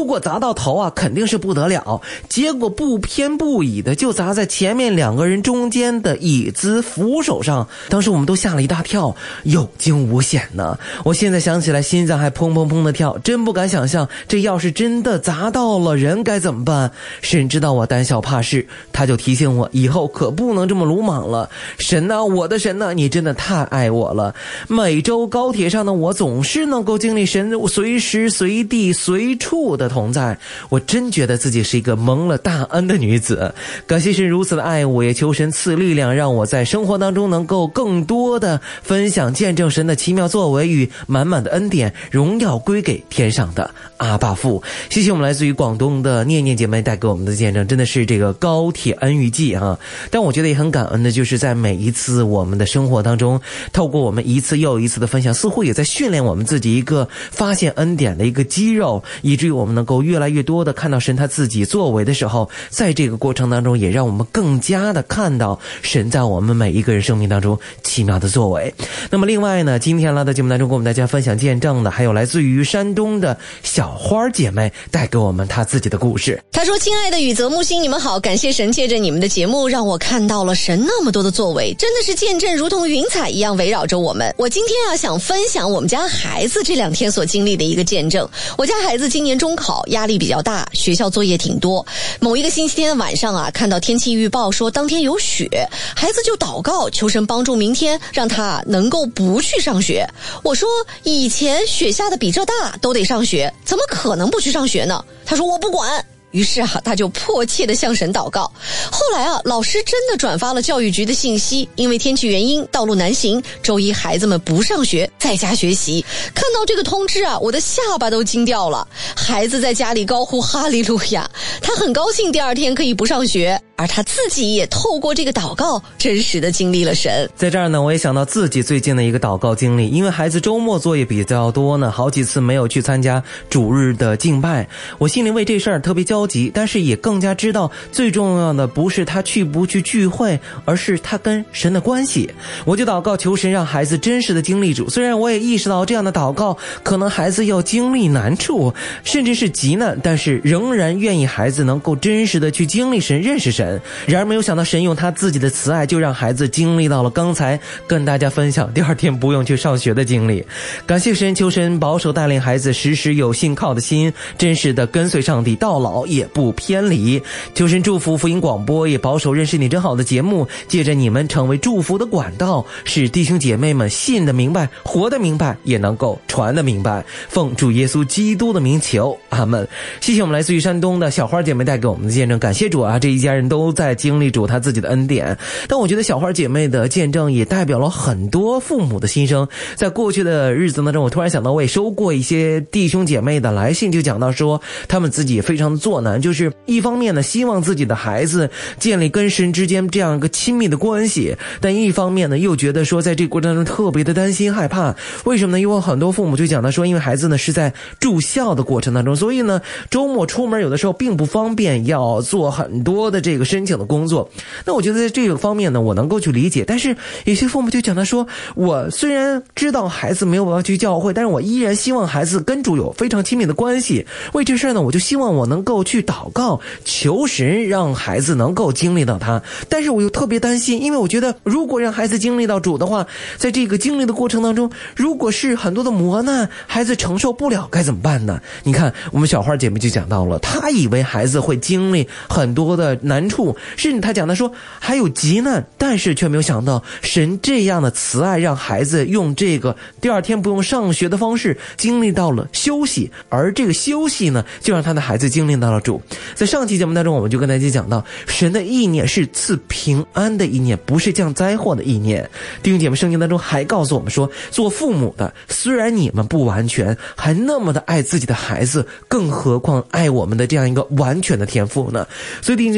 果砸到头啊，肯定是不得了，结果不偏不倚的就砸在前面2个人中间的椅子扶手上，当时我们都吓了一大跳，有惊无险呢。我现在想起来心脏还砰砰砰的跳，真不敢想象这要是真的砸到了人该怎么办。神知道我胆小怕事，他就提醒我以后可不能这么鲁莽了。神啊，我的神啊，你真的太爱我了。每周高铁上的我总是能够经历神随时随地随处的同在，我真觉得自己是一个蒙了大恩的女子。感谢神如此的爱我，也求神赐力量，让我在生活当中能够更多的分享见证神的奇妙作为与满满的恩典，荣耀归给天上的阿爸父。谢谢我们来自于广东的念念姐妹带给我们的见证，真的是这个高铁恩遇记啊！但我觉得也很感恩的，就是在每一次我们的生活当中，透过我们一次又一次的分享，似乎也在训练我们自己一个发现恩典的一个肌肉，以至于我们能够越来越多的看到神他自己作为的时候，在这个过程当中也让我们更加的看到神在我们每一个人生命当中奇妙的作为。那么另外呢，今天来到节目当中跟我们大家分享见证的还有来自于山东的小花姐妹带给我们她自己的故事。 她说，亲爱的宇泽木星，你们好，感谢神借着你们的节目让我看到了神那么多的作为，真的是见证如同云彩一样围绕着我们。我今天想分享我们家孩子这2天所经历的一个见证。我家孩子今年中考，压力比较大，学校作业挺多。某一个星期天的晚上看到天气预报说当天有雪，孩子就祷告求神帮助明天让他能够不去上学。我说，以前雪下的比这大都得上学，怎么可能不去上学呢？他说我不管。于是他就迫切地向神祷告。后来老师真的转发了教育局的信息，因为天气原因道路难行，周一孩子们不上学，在家学习。看到这个通知我的下巴都惊掉了。孩子在家里高呼哈利路亚，他很高兴第2天可以不上学，而他自己也透过这个祷告真实的经历了神。 在这儿呢，我也想到自己最近的一个祷告经历，因为孩子周末作业比较多呢，好几次没有去参加主日的敬拜，我心里为这事儿特别焦急，但是也更加知道最重要的不是他去不去聚会，而是他跟神的关系。我就祷告求神让孩子真实的经历主，虽然我也意识到这样的祷告可能孩子要经历难处甚至是急难，但是仍然愿意孩子能够真实的去经历神，认识神。然而没有想到神用他自己的慈爱就让孩子经历到了刚才跟大家分享第2天不用去上学的经历。感谢神，求神保守带领孩子时时有信靠的心，真实的跟随上帝到老也不偏离。求神祝福福音广播，也保守认识你真好的节目，借着你们成为祝福的管道，使弟兄姐妹们信得明白，活得明白，也能够传得明白。奉主耶稣基督的名求，阿们。谢谢我们来自于山东的小花姐妹带给我们的见证，感谢主这一家人都在经历主他自己的恩典。但我觉得小花姐妹的见证也代表了很多父母的心声。在过去的日子当中，我突然想到我也收过一些弟兄姐妹的来信，就讲到说他们自己也非常的作难，就是一方面呢希望自己的孩子建立跟神之间这样一个亲密的关系，但一方面呢又觉得说在这个过程当中特别的担心害怕。为什么呢？因为很多父母就讲到说，因为孩子呢是在住校的过程当中，所以呢周末出门有的时候并不方便，要做很多的这个申请的工作。那我觉得在这个方面呢我能够去理解，但是有些父母就讲到说，我虽然知道孩子没有办法去教会，但是我依然希望孩子跟主有非常亲密的关系。为这事呢我就希望我能够去祷告求神让孩子能够经历到他，但是我又特别担心，因为我觉得如果让孩子经历到主的话，在这个经历的过程当中，如果是很多的磨难孩子承受不了该怎么办呢？你看我们小花姐妹就讲到了，她以为孩子会经历很多的难处，甚至她讲的说还有急难，但是却没有想到神这样的慈爱让孩子用这个第2天不用上学的方式经历到了休息，而这个休息呢就让他的孩子经历到了主。在上期节目当中我们就跟大家讲到，神的意念是赐平安的意念，不是降灾祸的意念。弟兄姐妹圣经当中还告诉我们说，做父母的虽然你们不完全，还那么的爱自己的孩子，更何况爱我们的这样一个完全的天父呢？所以弟兄姐妹，我就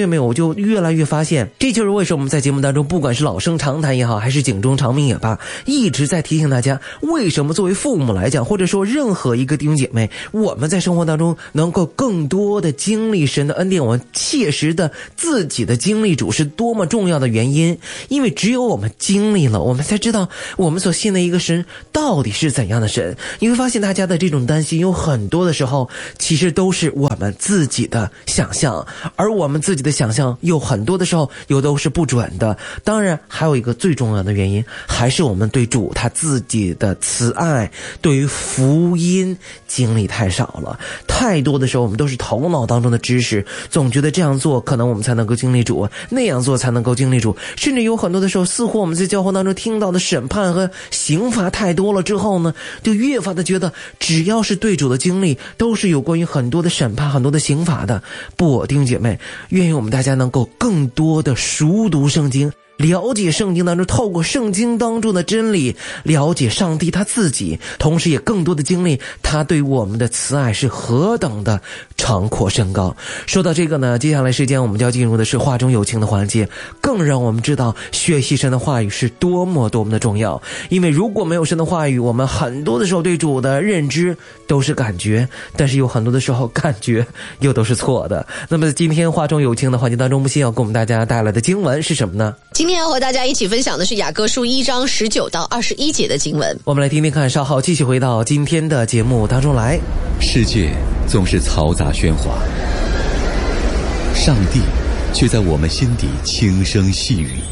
就越来越发现，这就是为什么我们在节目当中，不管是老生常谈也好，还是警钟长鸣也罢，一直在提醒大家，为什么作为父母来讲，或者说任何一个弟兄姐妹，我们在生活当中能够更多的经历神的恩典，我们切实的自己的经历主是多么重要的原因。因为只有我们经历了，我们才知道我们所信的一个神到底是怎样的神。你会发现大家的这种担心有很多的时候其实都是我们自己的想象，而我们自己的想象有很多的时候又都是不准的。当然还有一个最重要的原因，还是我们对主他自己的慈爱，对于福音经历太少了。太多的时候我们都是头脑当中的知识，总觉得这样做可能我们才能够经历主，那样做才能够经历主，甚至有很多的时候似乎我们在教会当中听到的审判和刑罚太多了之后呢，就越发的觉得只要是对主的经历都是有关于很多的审判，很多的刑罚的。不，弟兄姐妹，愿意我们大家能够更多的熟读圣经，了解圣经当中，透过圣经当中的真理了解上帝他自己，同时也更多的经历他对我们的慈爱是何等的长阔深高。说到这个呢，接下来时间我们就要进入的是话中有情的环节，更让我们知道学习神的话语是多么多么的重要。因为如果没有神的话语，我们很多的时候对主的认知都是感觉，但是有很多的时候感觉又都是错的。那么今天话中有情的环节当中，木心要给我们大家带来的经文是什么呢？ 今天要和大家一起分享的是雅各书1章19到21节的经文。 我们来听听看，稍后继续回到今天的节目当中来。 世界总是嘈杂喧哗，上帝却在我们心底轻声细语。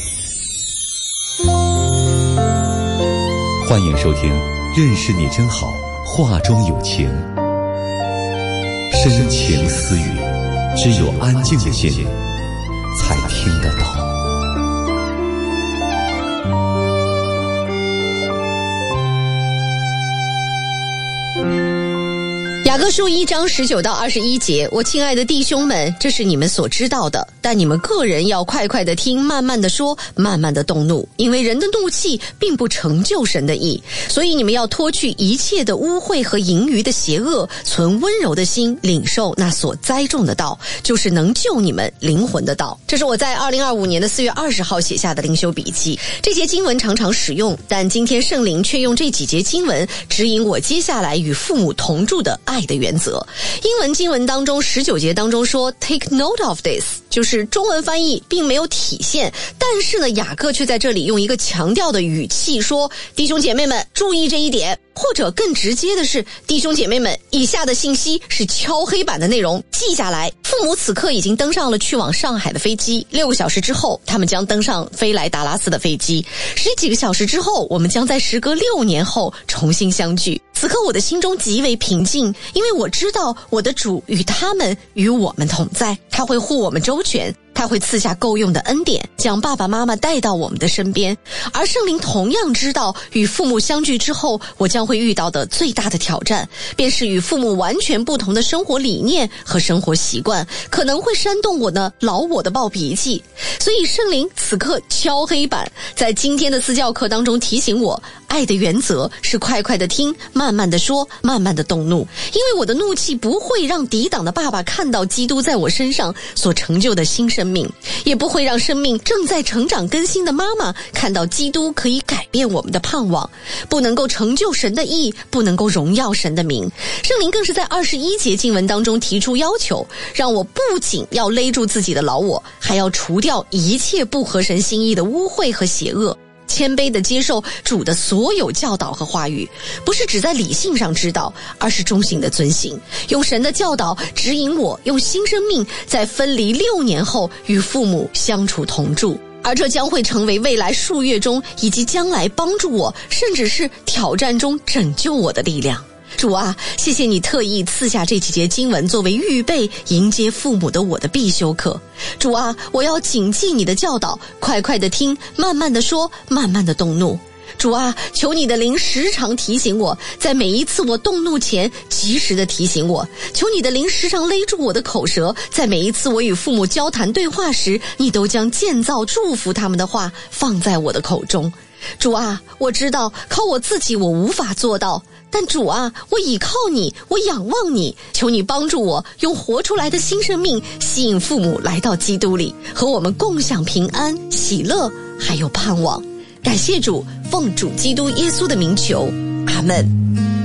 欢迎收听认识你真好，话中有情，深情私语，只有安静的心才听得到。 雅各书1章19到21节，我亲爱的弟兄们，这是你们所知道的，但你们个人要快快的听，慢慢的说，慢慢的动怒，因为人的怒气并不成就神的义。所以你们要脱去一切的污秽和淫余的邪恶，存温柔的心，领受那所栽种的道，就是能救你们灵魂的道。这是我在2025年的4月20号写下的灵修笔记。这节经文常常使用，但今天圣灵却用这几节经文指引我接下来与父母同住的爱的原则。英文经文当中19节当中说 Take note of this， 就是中文翻译并没有体现，但是呢，雅各却在这里用一个强调的语气说，弟兄姐妹们注意这一点，或者更直接的是，弟兄姐妹们，以下的信息是敲黑板的内容，记下来。父母此刻已经登上了去往上海的飞机，6个小时之后他们将登上飞来达拉斯的飞机，10几个小时之后我们将在时隔6年后重新相聚。此刻我的心中极为平静，因为我知道我的主与他们与我们同在，他会护我们周全，他会赐下够用的恩典，将爸爸妈妈带到我们的身边。而圣灵同样知道，与父母相聚之后我将会遇到的最大的挑战，便是与父母完全不同的生活理念和生活习惯，可能会煽动我的老我的暴脾气。所以圣灵此刻敲黑板，在今天的私教课当中提醒我，爱的原则是快快的听，慢慢的说，慢慢的动怒。因为我的怒气不会让抵挡的爸爸看到基督在我身上所成就的新生命，也不会让生命正在成长更新的妈妈看到基督可以改变我们的盼望。不能够成就神的义，不能够荣耀神的名。圣灵更是在21节经文当中提出要求，让我不仅要勒住自己的老我，还要除掉一切不合神心意的污秽和邪恶，谦卑地接受主的所有教导和话语，不是只在理性上知道，而是忠心的遵行，用神的教导指引我，用新生命在分离6年后与父母相处同住。而这将会成为未来数月中以及将来帮助我，甚至是挑战中拯救我的力量。主啊，谢谢你特意赐下这几节经文作为预备迎接父母的我的必修课。主啊，我要谨记你的教导，快快的听，慢慢的说，慢慢的动怒。主啊，求你的灵时常提醒我，在每一次我动怒前及时的提醒我。求你的灵时常勒住我的口舌，在每一次我与父母交谈对话时，你都将建造祝福他们的话放在我的口中。主啊，我知道靠我自己我无法做到， 但主啊，我倚靠你，我仰望你，求你帮助我，用活出来的新生命吸引父母来到基督里，和我们共享平安、喜乐，还有盼望。感谢主，奉主基督耶稣的名求，阿们。